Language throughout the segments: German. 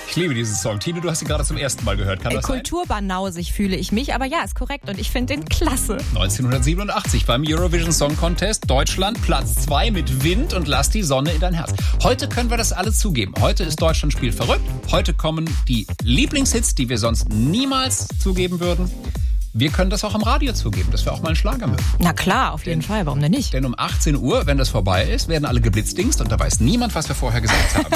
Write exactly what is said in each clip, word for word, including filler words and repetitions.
Ich liebe diesen Song. Tine, du hast ihn gerade zum ersten Mal gehört. Kann das sein? Kulturbannausig fühle ich mich, aber ja, ist korrekt und ich finde den klasse. neunzehnhundertsiebenundachtzig beim Eurovision Song Contest. Deutschland Platz zwei mit Wind und Lass die Sonne in dein Herz. Heute können wir das alle zugeben. Heute ist Deutschland spielt verrückt. Heute kommen die Lieblingshits, die wir sonst niemals zugeben würden. Wir können das auch im Radio zugeben, dass wir auch mal einen Schlager mögen. Na klar, auf jeden denn, Fall. Warum denn nicht? Denn um achtzehn Uhr, wenn das vorbei ist, werden alle geblitzdingst und da weiß niemand, was wir vorher gesagt haben.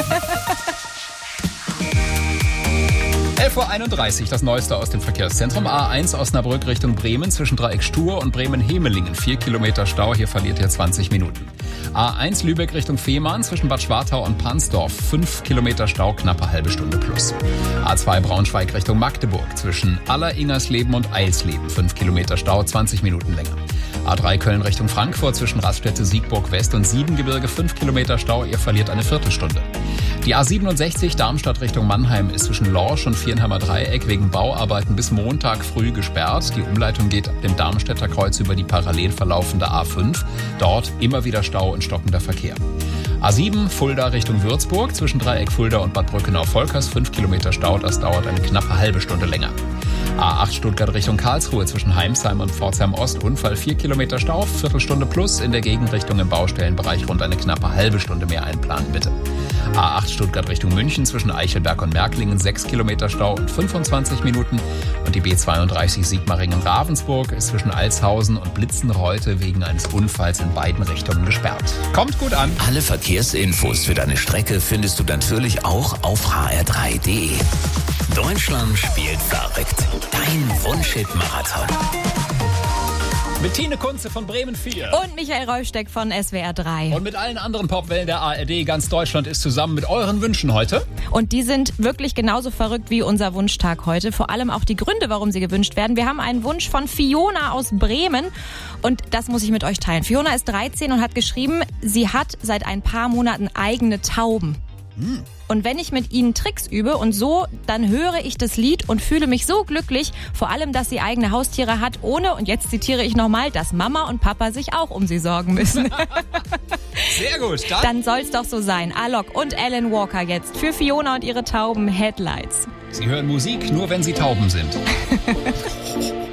elf Uhr einunddreißig, das Neueste aus dem Verkehrszentrum. A eins Osnabrück Richtung Bremen zwischen Dreieck Stur und Bremen-Hemelingen. Vier Kilometer Stau, hier verliert ihr zwanzig Minuten. A eins Lübeck Richtung Fehmarn zwischen Bad Schwartau und Pansdorf. Fünf Kilometer Stau, knappe halbe Stunde plus. A zwei Braunschweig Richtung Magdeburg zwischen Aller-Ingersleben und Eilsleben. Fünf Kilometer Stau, zwanzig Minuten länger. A drei Köln Richtung Frankfurt zwischen Raststätte Siegburg West und Siebengebirge. Fünf Kilometer Stau, ihr verliert eine Viertelstunde. Die A siebenundsechzig Darmstadt Richtung Mannheim ist zwischen Lorsch und Viernheimer Dreieck wegen Bauarbeiten bis Montag früh gesperrt. Die Umleitung geht ab dem Darmstädter Kreuz über die parallel verlaufende A fünf. Dort immer wieder Stau und stockender Verkehr. A sieben Fulda Richtung Würzburg zwischen Dreieck Fulda und Bad Brückenau-Volkers. Fünf Kilometer Stau, das dauert eine knappe halbe Stunde länger. A acht Stuttgart Richtung Karlsruhe zwischen Heimsheim und Pforzheim Ost. Unfall vier Kilometer Stau, Viertelstunde plus. In der Gegenrichtung im Baustellenbereich rund eine knappe halbe Stunde mehr einplanen, bitte. A acht Stuttgart Richtung München zwischen Eichelberg und Märklingen. sechs Kilometer Stau und fünfundzwanzig Minuten. Und die B zweiunddreißig Sigmaringen-Ravensburg ist zwischen Alshausen und Blitzenreute wegen eines Unfalls in beiden Richtungen gesperrt. Kommt gut an. Alle Verkehrsinfos für deine Strecke findest du natürlich auch auf h r drei punkt d e. Deutschland spielt verrückt. Dein Wunschhit-Marathon. Mit Tine Kunze von Bremen vier. Und Michael Reufsteck von S W R drei. Und mit allen anderen Popwellen der A R D. Ganz Deutschland ist zusammen mit euren Wünschen heute. Und die sind wirklich genauso verrückt wie unser Wunschtag heute. Vor allem auch die Gründe, warum sie gewünscht werden. Wir haben einen Wunsch von Fiona aus Bremen. Und das muss ich mit euch teilen. Fiona ist dreizehn und hat geschrieben, sie hat seit ein paar Monaten eigene Tauben. Hm. Und wenn ich mit ihnen Tricks übe und so, dann höre ich das Lied und fühle mich so glücklich, vor allem, dass sie eigene Haustiere hat, ohne, und jetzt zitiere ich nochmal, dass Mama und Papa sich auch um sie sorgen müssen. Sehr gut. Dann, dann soll's doch so sein. Alok und Alan Walker jetzt für Fiona und ihre Tauben Headlights. Sie hören Musik nur, wenn sie Tauben sind.